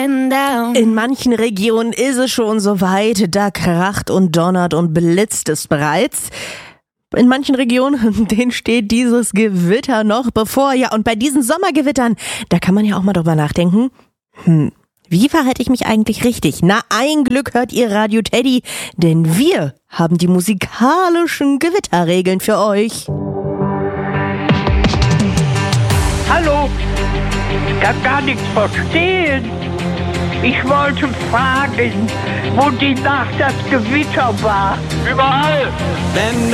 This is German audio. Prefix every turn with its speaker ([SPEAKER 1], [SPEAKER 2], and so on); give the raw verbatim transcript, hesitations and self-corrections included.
[SPEAKER 1] going down.
[SPEAKER 2] In manchen Regionen ist es schon soweit, da kracht und donnert und blitzt es bereits. In manchen Regionen, denen steht dieses Gewitter noch bevor. Ja, und bei diesen Sommergewittern, da kann man ja auch mal drüber nachdenken, hm, wie verhalte ich mich eigentlich richtig? Na, ein Glück hört ihr Radio Teddy, denn wir haben die musikalischen Gewitterregeln für euch.
[SPEAKER 3] Hallo, ich kann gar nichts verstehen. Ich wollte fragen, wo die Nacht das Gewitter war.
[SPEAKER 4] Überall! Wenn